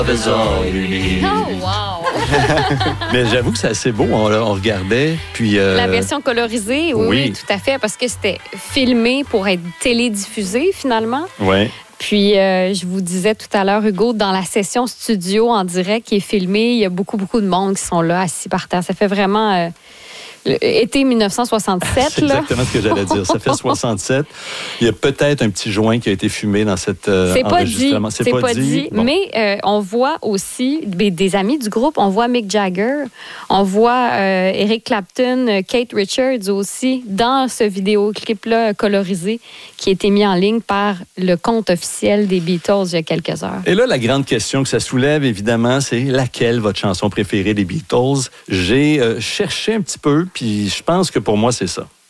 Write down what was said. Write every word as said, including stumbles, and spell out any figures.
Oh, wow! Mais j'avoue que c'est assez beau. On, on regardait, puis... Euh... La version colorisée, oui, oui, tout à fait, parce que c'était filmé pour être télédiffusé, finalement. Oui. Puis, euh, je vous disais tout à l'heure, Hugo, dans la session studio en direct qui est filmée, il y a beaucoup, beaucoup de monde qui sont là, assis par terre. Ça fait vraiment... Euh, été dix-neuf cent soixante-sept. C'est exactement ce que j'allais dire. Ça fait soixante-sept. Il y a peut-être un petit joint qui a été fumé dans cet euh, c'est enregistrement. Pas dit. C'est, c'est pas, pas dit. dit. Bon. Mais euh, on voit aussi des, des amis du groupe. On voit Mick Jagger. On voit euh, Eric Clapton, Kate Richards aussi dans ce vidéoclip-là colorisé qui a été mis en ligne par le compte officiel des Beatles il y a quelques heures. Et là, la grande question que ça soulève, évidemment, c'est laquelle votre chanson préférée des Beatles? J'ai euh, cherché un petit peu, puis je pense que pour moi, c'est ça.